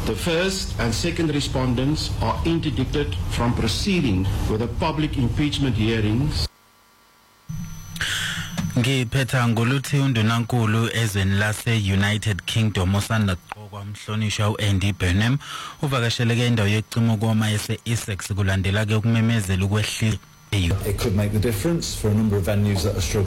The first and second respondents are interdicted from proceeding with the public impeachment hearings. Ngiphetha ngoluthi undunankulu ezweni lase United Kingdom osanda qoqwa umhlonishwa uAndy Burnham uvakasheleke indawo yokucima ukoma ese-Essex kulandela ke ukumemezela ukwehlisa. It could make the difference for a number of venues that are struggling.